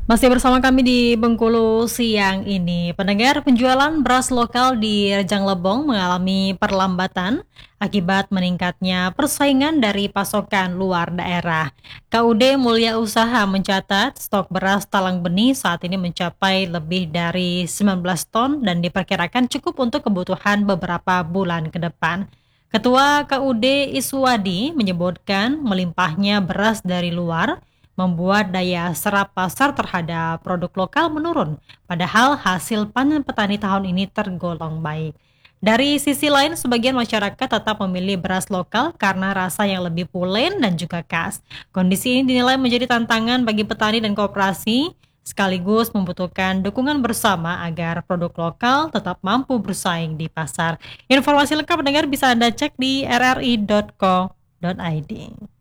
Masih bersama kami di Bengkulu siang ini. Pendengar, penjualan beras lokal di Rejang Lebong mengalami perlambatan akibat meningkatnya persaingan dari pasokan luar daerah. KUD Mulia Usaha mencatat stok beras talang benih saat ini mencapai lebih dari 19 ton dan diperkirakan cukup untuk kebutuhan beberapa bulan ke depan. Ketua KUD Iswadi menyebutkan melimpahnya beras dari luar membuat daya serap pasar terhadap produk lokal menurun, padahal hasil panen petani tahun ini tergolong baik. Dari sisi lain, sebagian masyarakat tetap memilih beras lokal karena rasa yang lebih pulen dan juga khas. Kondisi ini dinilai menjadi tantangan bagi petani dan koperasi, sekaligus membutuhkan dukungan bersama agar produk lokal tetap mampu bersaing di pasar. Informasi lengkap pendengar bisa Anda cek di rri.co.id.